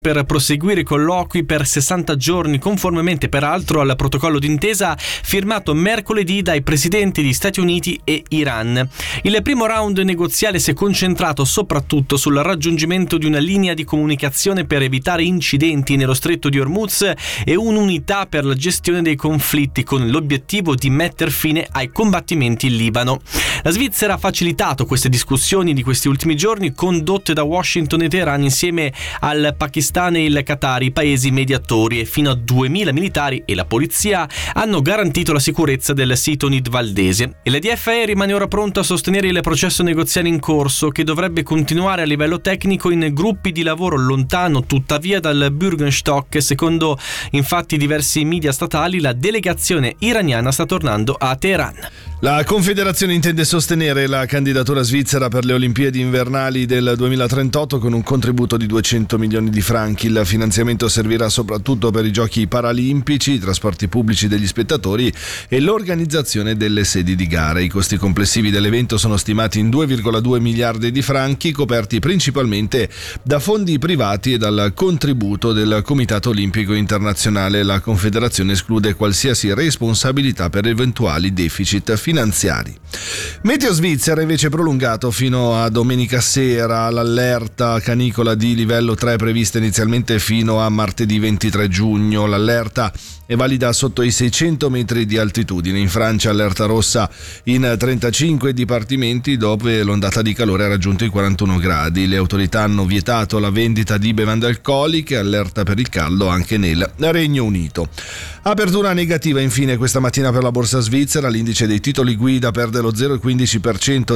per proseguire i colloqui per 60 giorni, conformemente peraltro al protocollo d'intesa firmato mercoledì dai presidenti di Stati Uniti e Iran. Il primo round negoziale si è concentrato soprattutto sul raggiungimento di una linea di comunicazione per evitare incidenti nello stretto di Hormuz e un'unità per la gestione dei conflitti, con l'obiettivo di mettere fine ai combattimenti in Libano. La Svizzera ha facilitato queste discussioni di questi ultimi giorni, condotte da Washington e Teheran insieme al Pakistan e il Qatar, i paesi mediatori, e fino a 2000 militari e la polizia hanno garantito la sicurezza del sito Nid Valdese. E l'EDF rimane ora pronto a sostenere il processo negoziale in corso, che dovrebbe continuare a livello tecnico in gruppi di lavoro lontano tuttavia dal Bürgerstock. Secondo infatti diversi media statali, la delegazione iraniana sta tornando a Teheran. La Confederazione intende sostenere la candidatura svizzera per le Olimpiadi invernali del 2038 con un contributo di 200 milioni di franchi. Il finanziamento servirà soprattutto per i giochi paralimpici, i trasporti pubblici degli spettatori e l'organizzazione delle sedi di gara. I costi complessivi dell'evento sono stimati in 2,2 miliardi di franchi, coperti principalmente da fondi privati e dal contributo del Comitato Olimpico Internazionale. La Confederazione esclude qualsiasi responsabilità per eventuali deficit finanziari. Meteo Svizzera invece prolungato fino a domenica sera l'allerta canicola di livello 3 prevista inizialmente fino a martedì 23 giugno. L'allerta è valida sotto i 600 metri di altitudine. In Francia allerta rossa in 35 dipartimenti dove l'ondata di calore ha raggiunto i 41 gradi. Le autorità hanno vietato la vendita di bevande alcoliche, allerta per il caldo anche nel Regno Unito. Apertura negativa infine questa mattina per la borsa svizzera, l'indice dei titoli guida perde lo 0,15%,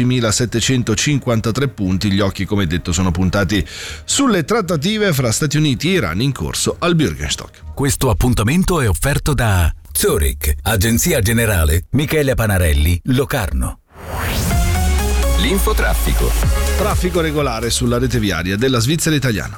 13.753 punti. Gli occhi, come detto, sono puntati sulle trattative fra Stati Uniti e Iran in corso al Bürgerstock. Questo appuntamento è offerto da Zurich, Agenzia Generale Michele Panarelli, Locarno. L'infotraffico. Traffico regolare sulla rete viaria della Svizzera italiana.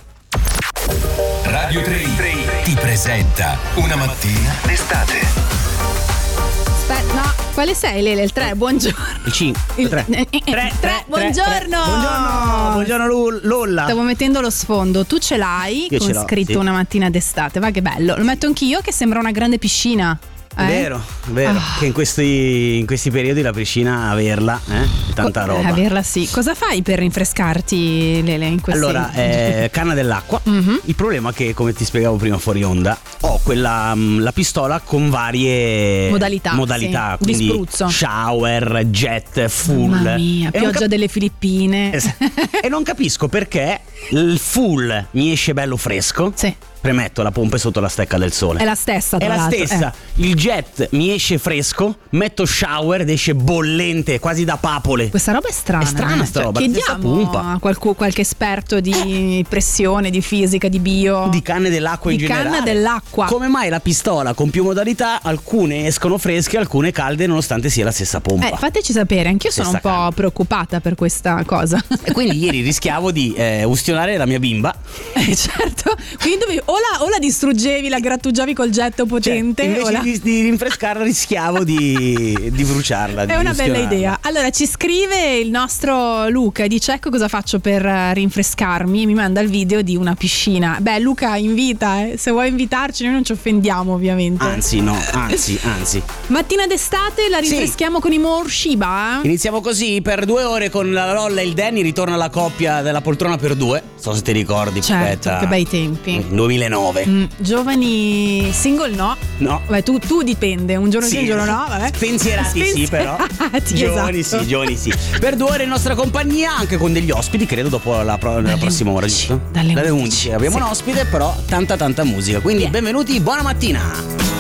Radio 3 ti presenta Una mattina d'estate. Aspetta, no, quale sei Lele? Il 3, buongiorno. Il 5, il 3. 3, buongiorno. Buongiorno Lolla. Stavo mettendo lo sfondo, tu ce l'hai? Io con ce l'ho, scritto sì. Una mattina d'estate, va che bello. Lo metto anch'io che sembra una grande piscina. Vero, che in questi periodi la piscina averla, è tanta roba. Averla sì. Cosa fai per rinfrescarti, Lele, in questi Allora, canna dell'acqua. Il problema è che, come ti spiegavo prima fuori onda, ho la pistola con varie modalità sì. quindi di spruzzo, shower, jet, full. Mamma mia, pioggia delle Filippine. E non capisco perché il full mi esce bello fresco. Sì. Premetto, la pompa è sotto la stecca del sole. È la stessa, tra È la l'altro. stessa. Il jet mi esce fresco, metto shower ed esce bollente, quasi da papole. Questa roba è strana. È strana sta roba. Chiediamo a qualche esperto di pressione, di fisica, di bio, di canne dell'acqua in generale. Di canna dell'acqua. Come mai la pistola con più modalità, alcune escono fresche, alcune calde, nonostante sia la stessa pompa? Fateci sapere, anch'io sono un po' preoccupata per questa cosa. E quindi ieri rischiavo di ustionare la mia bimba. Certo. Quindi dovevi o la distruggevi, la grattugiavi col getto potente, invece di rinfrescarla rischiavo di bruciarla. È una bella idea. Allora ci scrive il nostro Luca e dice: ecco cosa faccio per rinfrescarmi, e mi manda il video di una piscina. Beh, Luca, invita, se vuoi invitarci, noi non ci offendiamo ovviamente. Anzi. Mattina d'estate la rinfreschiamo con i Morshiba. Iniziamo così, per 2 ore con la Lolla e il Danny ritorna la coppia della poltrona per 2. Non so se ti ricordi, certo, che bei tempi. 2009. Giovani single no. Beh, tu dipende, un giorno sì, un giorno no, vabbè. Spensierati sì, però. Giovani sì. Per 2 ore in nostra compagnia, anche con degli ospiti, credo dopo la prossima ora, giusto? Dalle 11. Abbiamo un ospite, però tanta musica. Quindi benvenuti, buona mattina.